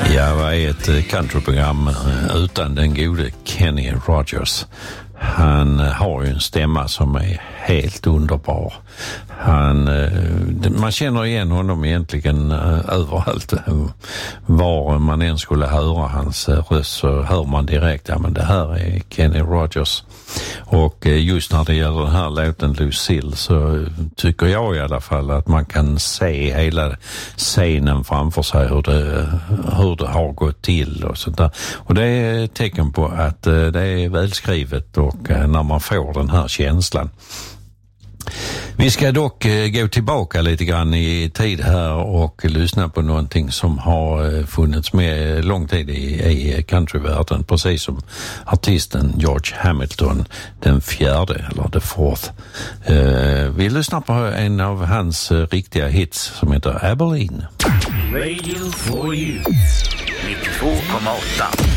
Ja, vad är ett countryprogram utan den gode Kenny Rogers? Han har ju en stämma som är helt underbar. Man känner igen honom egentligen överallt. Var man än skulle höra hans röst så hör man direkt, ja men det här är Kenny Rogers. Och just när det gäller den här låten Lucille så tycker jag i alla fall att man kan se hela scenen framför sig, hur det har gått till och sånt där. Och det är ett tecken på att det är välskrivet och när man får den här känslan. Vi ska dock gå tillbaka lite grann i tid här och lyssna på någonting som har funnits med lång tid i countryvärlden, precis som artisten George Hamilton, den fjärde eller the fourth. Vi lyssnar på en av hans riktiga hits som heter Abilene. Radio for you 92,8.